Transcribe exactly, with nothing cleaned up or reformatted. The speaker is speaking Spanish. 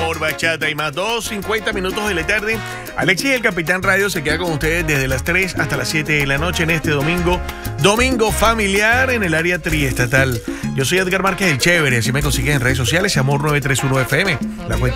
amor, bachata y más. Dos, cincuenta minutos de la tarde. Alexis, el Capitán Radio, se queda con ustedes desde las tres hasta las siete de la noche en este domingo. Domingo familiar en el área triestatal. Yo soy Edgar Márquez, el Chévere. Así me consiguen en redes sociales. Amor nueve tres uno F M. La cuenta